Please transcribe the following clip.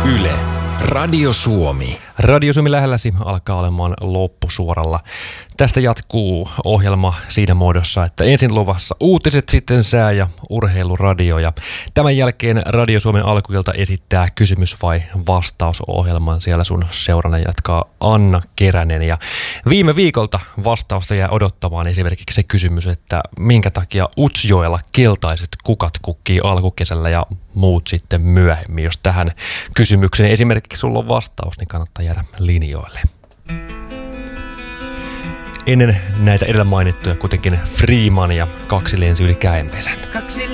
Yle, Radio Suomi. Radio Suomi lähelläsi alkaa olemaan loppusuoralla. Tästä jatkuu ohjelma siinä muodossa, että ensin luvassa uutiset, sitten sää- ja urheiluradio. Ja tämän jälkeen Radio Suomen alkuilta esittää kysymys- vai vastausohjelman. Siellä sun seurana jatkaa Anna Keränen. Ja viime viikolta vastausta jää odottamaan esimerkiksi se kysymys, että minkä takia Utsjoella keltaiset kukat kukkii alkukesällä ja muut sitten myöhemmin. Jos tähän kysymykseen esimerkiksi sulla on vastaus, niin kannattaa jäädä linjoille. Ennen näitä edellä mainittuja kuitenkin Freeman ja 2 lensi yli Käenpesän.